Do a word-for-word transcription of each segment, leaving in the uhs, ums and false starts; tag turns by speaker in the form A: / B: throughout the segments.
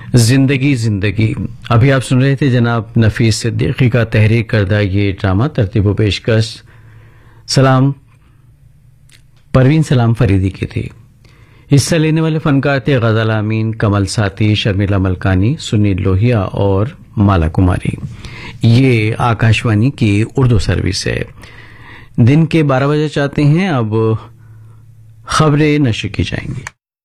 A: زندگی زندگی ابھی آپ سن رہے تھے جناب نفیس صدیقی کا تحریر کردہ یہ ڈرامہ. ترتیب و پیشکش سلام پروین سلام فریدی کی تھی. حصہ لینے والے فنکار تھے غزل امین، کمل ساتھی، شرمیلا ملکانی، سنیل لوہیا اور مالا کماری. یہ آکاشوانی کی اردو سروس ہے. دن کے بارہ بجے چاہتے ہیں. اب خبریں نشر کی جائیں گی.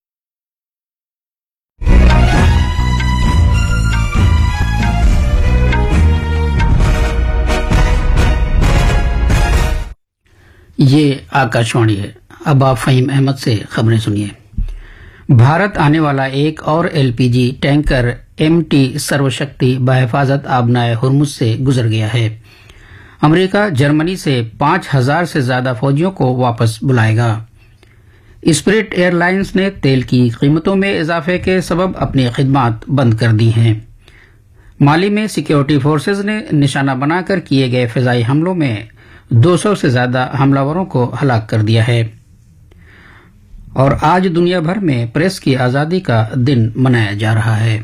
B: یہ آکاشوانی ہے. اب آپ فہیم احمد سے خبریں سنیے. بھارت آنے والا ایک اور ایل پی جی ٹینکر ایم ٹی سرو شکتی بحفاظت آبنائے ہرمز سے گزر گیا ہے. امریکہ جرمنی سے پانچ ہزار سے زیادہ فوجیوں کو واپس بلائے گا. اسپرٹ ایئر لائنز نے تیل کی قیمتوں میں اضافے کے سبب اپنی خدمات بند کر دی ہیں. مالی میں سیکیورٹی فورسز نے نشانہ بنا کر کیے گئے فضائی حملوں میں دو سو سے زیادہ حملہ وروں کو ہلاک کر دیا ہے. اور آج دنیا بھر میں پریس کی آزادی کا دن منایا جا رہا ہے.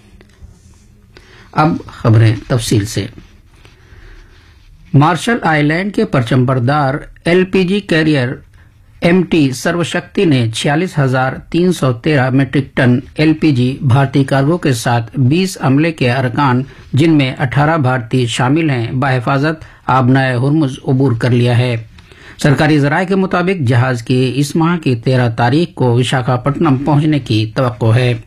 B: اب خبریں تفصیل سے. مارشل آئی لینڈ کے پرچم بردار ایل پی جی کیریئر ایم ٹی سرو شکتی نے چھیالیس ہزار تین سو تیرہ میٹرک ٹن ایل پی جی بھارتی کارگو کے ساتھ بیس عملے کے ارکان جن میں اٹھارہ بھارتی شامل ہیں بحفاظت آبنائے ہرمز عبور کر لیا ہے. سرکاری ذرائع کے مطابق جہاز کی اس ماہ کی تیرہ تاریخ کو وشاکھاپٹنم پہنچنے کی توقع ہے.